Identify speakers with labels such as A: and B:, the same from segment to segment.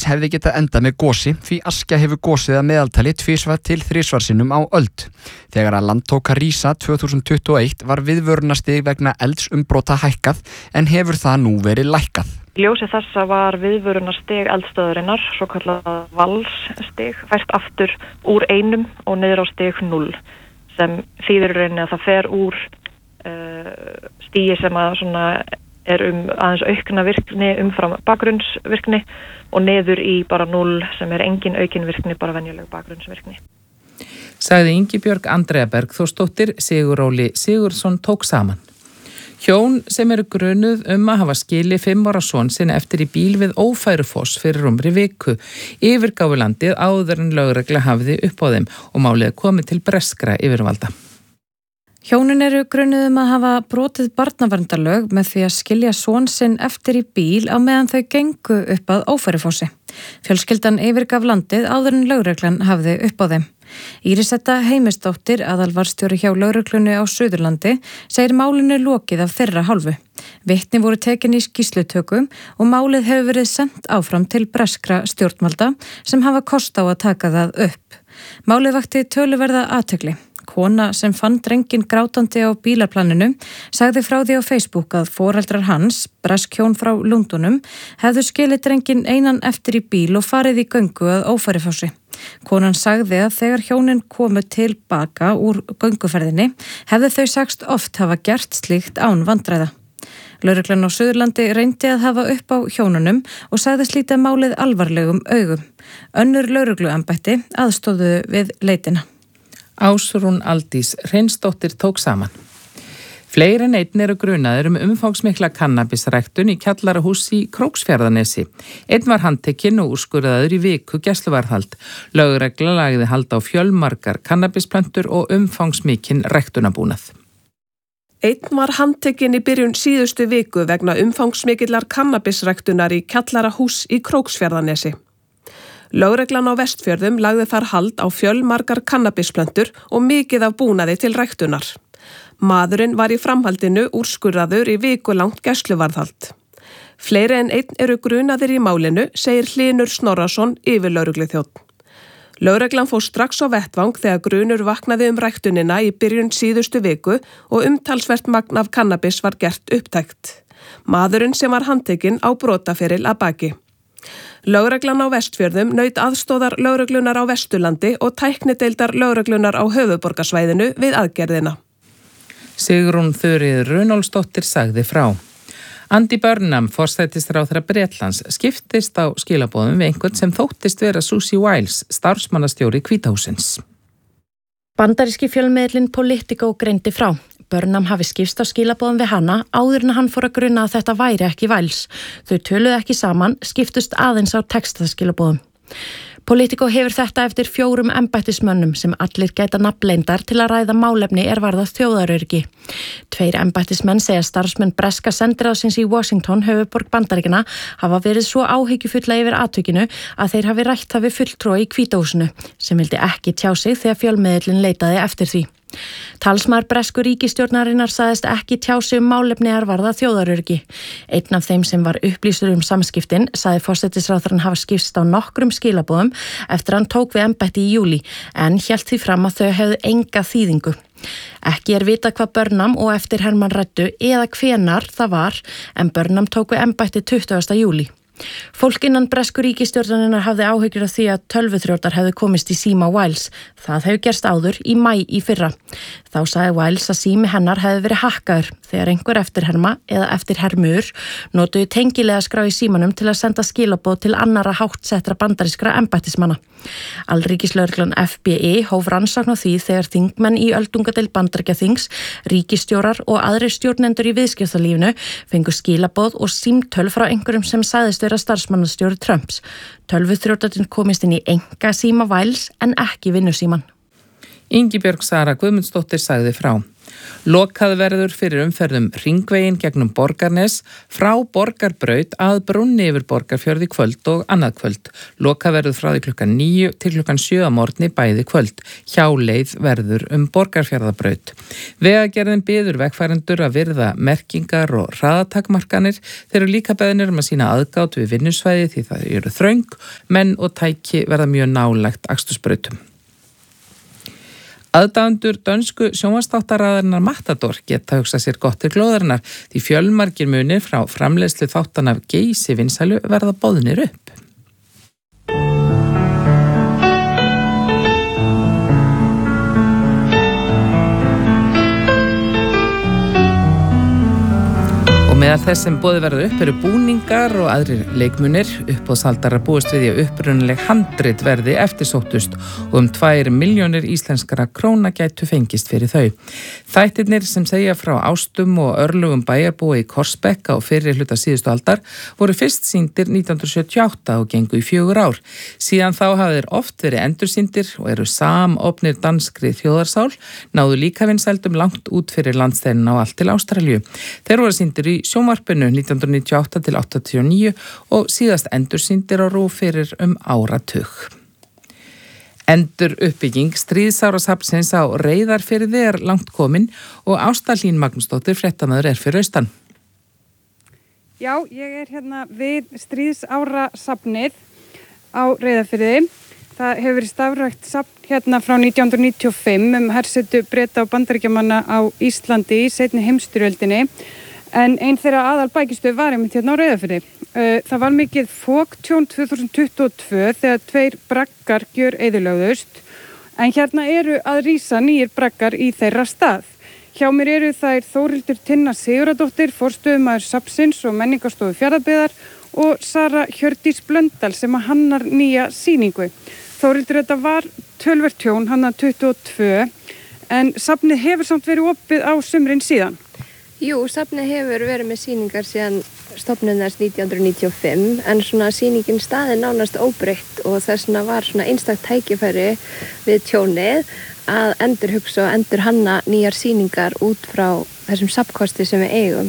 A: hefði getað endað með gosi því askja hefur gosið að meðaltali 2 til 3 sinnum á öld. Þegar að land tók að rísa 2021 var viðvörunastig vegna eldsumbrota hækkað en hefur það nú verið lækkað.
B: Í ljósi þessa var viðvörunastig eldstöðvarinnar, svokallað valsstig, fært aftur úr 1 og niður á stig 0, sem þýðir í rauninni að það fer úr stigi sem að svona er aðeins aukna virkni umfram bakgrunnsvirkni og niður í bara 0 sem er engin aukin virkni, bara venjuleg bakgrunnsvirkni.
C: Sagði Ingibjörg Andrea Bergþórsdóttir, Sigur Óli Sigurðsson tók saman. Hjón sem eru grunuð að hafa skilið 5 ára son sinn eftir í bíl við Ófærufoss fyrir rúmri viku. Yfirgáfu landið áður en lögregla hafði upp á þeim og málið komið til breskra yfirvalda.
D: Hjónin eru grunuð að hafa brotið barnaverndarlög með því að skilja son sinn eftir í bíl á meðan þau gengu upp að Ófærufossi. Fjölskyldan yfirgaf landið áður en lögreglan hafði upp á þeim. Írisetta Heimisdóttir, aðalvarstjóri hjá lögreglunni á Suðurlandi, segir málinu lokið af þeirra hálfu. Vitni voru tekin í skýrslutökum og málið hefur verið sent áfram til breskra stjórnvalda sem hafa kost á að taka það upp. Málið vakti töluverða athygli. Kona sem fann drenginn grátandi á bílarplaninu sagði frá því á Facebook að foreldrar hans, bresk hjón frá Lundunum, hefðu skilið drenginn einan eftir í bíl og farið í göngu að Ófærufossi. Konan sagði að þegar hjónin komu tilbaka úr gönguferðinni hefðu þau sagst oft hafa gert slíkt án vandræða. Lögreglan á Suðurlandi reyndi að hafa upp á hjónunum og sagðist líta málið alvarlegum augum. Önnur lögregluembætti aðstóðu við leitina.
C: Ásrún Aldís Hreinsdóttir tók saman. Fleiri en einn eru grunaðir umfangsmikla kannabisræktun í kjallarahús í Króksfjarðarnesi. Einn var handtekinn og úrskurðaður í viku gæsluvarðhald. Lögregla lagði hald á fjölmargar kannabisplöntur og umfangsmikinn ræktunarbúnað.
E: Einn var handtekinn í byrjun síðustu viku vegna umfangsmikillar kannabisræktunar í kjallarahús í Króksfjarðarnesi. Lögreglan á Vestfjörðum lagði þar hald á fjölmargar kannabisplöntur og mikið af búnaði til ræktunar. Maðurinn var í framhaldinu úrskurðaður í vikulangt gæsluvarðhald. Fleiri en einn eru grunaðir í málinu, segir Hlynur Snorrason, yfirlögregluþjónn. Lögreglan fór strax á vettvang þegar grunur vaknaði ræktunina í byrjun síðustu viku og umtalsvert magn af kannabis var gert upptækt. Maðurinn sem var handtekinn á brotaferil að baki. Lögreglan á Vestfjörðum naut aðstóðar lögreglunar á Vesturlandi og tæknideildar lögreglunar á höfuðborgarsvæðinu við aðgerðina.
C: Sigrún Þuríður Runólfsdóttir sagði frá. Andy Burnham, forsætisráðherra Bretlands, skiptist á skilaboðum við einhvern sem þóttist vera Susie Wiles, starfsmannastjóri Hvítahússins.
F: Bandaríski fjölmiðillinn Politico greindi frá. Burnham hafi skipst á skilaboðum við hana áður en hann fór að gruna að þetta væri ekki Wiles. Þau töluðu ekki saman, skiptust aðeins á textaskilaboðum. Politico hefur þetta eftir 4 embættismönnum sem allir gæta nafnleyndar til að ræða málefni varða þjóðaröryggi. 2 embættismenn segja starfsmenn breska sendiráðsins í Washington, höfuðborg Bandaríkjanna, hafa verið svo áhyggjufulla yfir atvikinu að þeir hafi rætt það við fulltrúa í Hvítahúsinu sem vildi ekki tjá sig þegar fjölmiðillinn leitaði eftir því. Talsmaður bresku ríkisstjórnarinnar sagðist ekki tjá sig málefni varða þjóðaröryggi. Einn af þeim sem var upplýstur samskiptin sagði forsætisráðherrann hafa skipst á nokkrum skilaboðum eftir hann tók við embætti í júlí en hélt því fram að þau hefðu enga þýðingu. Ekki er vitað hvað Burnham og eftirhermann ræddu eða hvenar það var en Burnham tók við embætti 20. júlí. Fólk innan bresku ríkisstjórnarinnar hafði áhyggjur af því að tölvuþrjótar hefðu komist í síma Wiles. Það hefur gerst áður í maí í fyrra. Þá sagði Wiles að sími hennar hefði verið hakkaður þegar einhver eftirherma eða eftirhermur notuðu tengilega skrá í símanum til að senda skilaboð til annara háttsettra bandarískra embættismanna. Alríkislögreglan FBI hóf rannsókn á því þegar þingmenn í öldungadeild Bandaríkjaþings, ríkisstjórar og aðrir stjórnendur í viðskiptalífinu fengu skilaboð og símtöl frá einhverjum sem sagðist vera starfsmannastjóri Trumps. Tölvuþrjótarnir komist inn í enga síma Wiles en ekki vinnusíman.
C: Ingibjörg Sara Guðmundsdóttir sagði frá. Lokað verður fyrir umferðum Hringveginn gegnum Borgarnes frá Borgarbraut að brúnni yfir Borgarfjörð í kvöld og annað kvöld. Lokað verður frá því klukkan 9 til klukkan 7 að morgni bæði kvöld. Hjáleið verður Borgarfjarðarbraut. Vegagerðin biður vegfarendur að virða merkingar og hraðatakmarkanir. Þeir eru líka beðnir að sýna aðgát við vinnusvæði því það eru þröng, menn og tæki verða mjög nálægt akstursbrautum. Aðdáendur dönsku sjónvarpsþáttaraðarinnar Matador geta hugsað sér gott til glóðarinnar því fjölmargir munir frá framleiðslu þáttanna af geysi vinsælu verða boðnir upp. Meðal þess sem boðið verða upp eru búningar og aðrir leikmunir. Uppboðshaldarar búist við því að upprunaleg handrit verði eftirsóttust og 2 milljónir íslenskra króna gætu fengist fyrir þau. Þættirnir sem segja frá ástum og örlugum bæjarbúa í Korsbekka og fyrri hluta síðustu aldar voru fyrst sýndir 1978 og gengu í 4 ár. Síðan þá hafa þeir oft verið endursýndir og eru samofnir danskri þjóðarsál, náðu líka vinsældum langt út fyrir landsteinina og allt til Ástralíu. Þeir voru sýndir í sjónvarpinu 1998 til 89 og síðast endursýndir á RÚV fyrir áratug. Endur uppbygging stríðsárasafnsins á Reyðarfirði er langt komin og Ásta Hlín Magnúsdóttir fréttamaður fyrir austan.
G: Já, ég er hérna við stríðsárasafnið á Reyðarfirði. Það hefur verið starfrækt safn hérna frá 1995 hersetu Breta og Bandaríkjamanna á Íslandi í seinni heimsstyrjöldinni. En ein þeirra aðalbækistöð var einmitt hérna á Reyðarfirði. Það var mikið foktjón 2022 þegar 2 braggar gjöreyðilögðust, en hérna eru að rísa nýjir braggar í þeirra stað. Hjá mér eru þær Þórhildur Tinna Sigurðardóttir, forstöðumaður safnsins og menningarstofu Fjarðabyggðar og Sara Hjördís Blöndal sem að hannar nýja sýningu. Þórhildur, þetta var töluvert tjón, hannar 22, en safnið hefur samt verið opið á sumrin síðan.
H: Jú, safnið hefur verið með sýningar síðan stofnunar 1995 en svona sýningin staði nánast óbreytt og þess vegna var svona einstakt tækifæri við tjónið að endurhugsa og endurhanna nýjar sýningar út frá þessum safnkosti sem við eigum.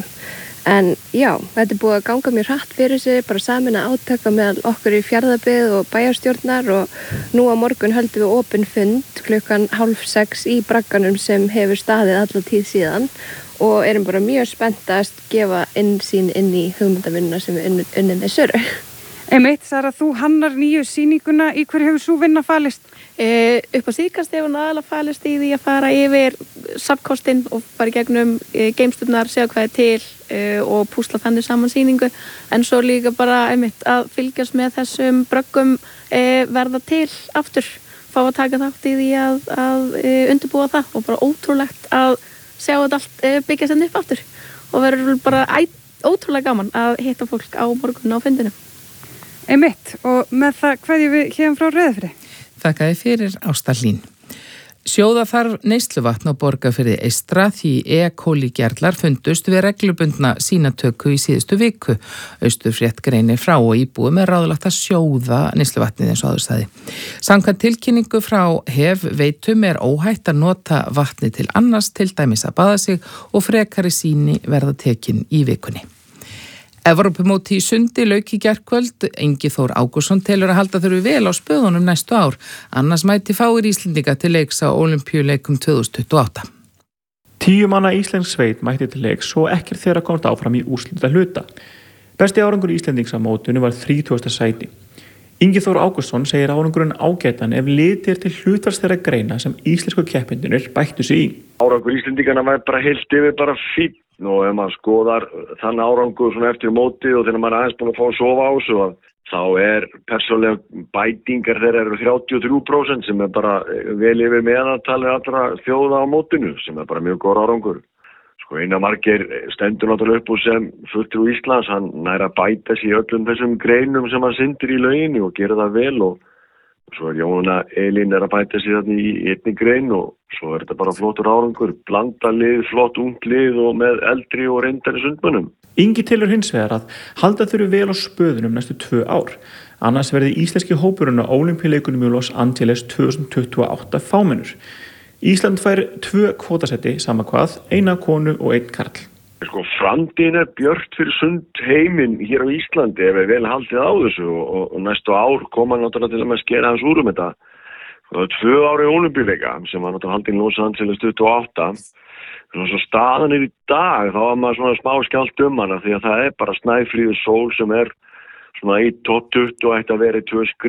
H: En já, þetta er búið að ganga mjög hratt fyrir sig, bara samin að átaka meðal okkur í Fjarðabyggð og bæjarstjórnar og nú á morgun höldum við opinn fund klukkan 5:30 í bragganum sem hefur staðið alla tíð síðan og erum bara mjög spennt að gefa innsýn inn í hugmyndavinnuna sem við unnum með Söru.
G: Einmitt, Sara, þú hannar nýju sýninguna, í hverju hefur sú vinna falist?
I: Upp á síðkast hefur hún aðalega falist í því að fara yfir safnkostinn og fara í gegnum geimsturnar, segja hvað er til og púsla þannig saman sýningu, en svo líka bara einmitt að fylgjast með þessum bröggum verða til aftur, fá að taka þátt í því að undirbúa það og bara ótrúlegt að sjá þetta allt byggjast henni upp aftur og verður bara ótrúlega gaman að hitta fólk á morgun á fundinu.
G: Einmitt, og með það kveðjum við hérna frá Reyðarfirði.
C: Þakkaði fyrir Ásta Hlín. Sjóða þarf neysluvatn á Borgarfirði eystra því E-coli gerlar fundust við reglubundna sýnatöku í síðustu viku. Austurfrétt greinir frá og íbúum er ráðlagt að sjóða neysluvatnið eins og áður sagði. Samkvæmt tilkynningu frá Veitum er óhætt að nota vatni til annars, til dæmis að baða sig og frekari sýni verða tekin í vikunni. Evrópumóti í sundi lauk í gærkvöld. Ingi Þór Ágústsson telur að halda þurfi vel á spöðunum næstu ár. Annars mæti fáir Íslendinga til leiks á Ólympíuleikum 2028.
J: 10 manna íslensk sveit mætti til leiks og ekkert þeirra komst áfram í úrslita hluta. Besti árangur Íslendings á mótinu var 30. sæti. Ingi Þór Ágústsson segir árangurinn ágætan ef litið til hlutfalls þeirra greina sem íslensku keppendurnir bættu sig í.
K: Árangur Íslendingana var bara heilt yfir bara fínn. Og ef maður skoðar þann árangur svona eftir mótið og þegar maður aðeins búin að fá að sofa á þessu, þá er persónulega bætingar þeirra eru 33% sem er bara vel yfir meðaltalið allra þjóða á mótinu sem er bara mjög góð árangur. Sko Einar Margeir stendur náttúrulega upp og sem fulltrúi Íslands, hann nær að bæta sig í öllum þessum greinum sem hann syndir í lauginni og gera það vel og svo er Jóna Elín að bæta sig þarna í einni grein og svo er þetta bara flottur árangur, blanda lið, flott ungt lið og með eldri og reyndari sundmönnum.
J: Ingi telur hins vegar að halda þurfi vel á spöðunum næstu 2 ár. Annars verði íslenski hópurinn á Ólympíuleikunum í Los Angeles 2028 fámennur. Ísland fær 2 kvótasetti sama hvað, 1 konu og 1 karl.
K: Sko, framtíðin björt fyrir sundheiminn hér á Íslandi ef við vel haldið á þessu og næstu ár koma náttúrulega til að með skera hans úr þetta. Það 2 ári Ólympíuleika sem var náttúrulega haldin í Los Angeles 28. Svo staðan í dag, þá var maður svona smá skjált hana því að það bara Snæfríður Sól sem svona í topp 20 og ætti að vera í 2 skrif